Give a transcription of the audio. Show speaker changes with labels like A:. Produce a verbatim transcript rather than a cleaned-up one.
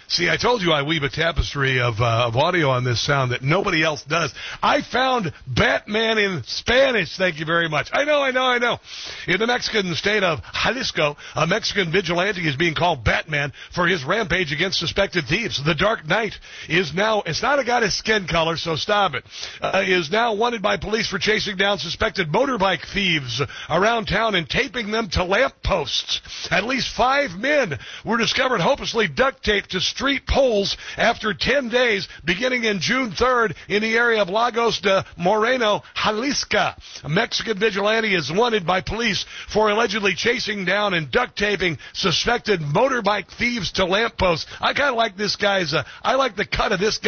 A: See, I told you I weave a tapestry of, uh, of audio on this sound that nobody else does. I found Batman in Spanish, thank you very much. I know, I know, I know. In the Mexican state of Jalisco, a Mexican vigilante is being called Batman for his rampage against suspected thieves. The Dark Knight is now, it's not a guy of skin color, so stop it, uh, is now wanted by police for chasing down suspected motorbike thieves around town and taping them to lampposts. At least five men were discovered hopelessly duct taped to street poles after ten days, beginning in June third in the area of Lagos de Moreno, Jalisco. A Mexican vigilante is wanted by police for allegedly chasing down and duct taping suspected motorbike thieves to lampposts. I kind of like this guy's, uh, I like the cut of this guy.